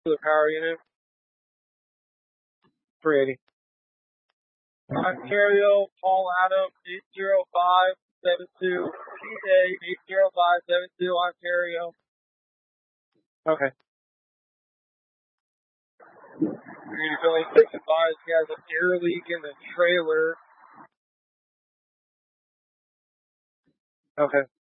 the power unit. 380. Ontario, Paul Adam, 80572. PA, 80572, Ontario. Okay. You're feeling 6 advised. He has an air leak in the trailer. Okay.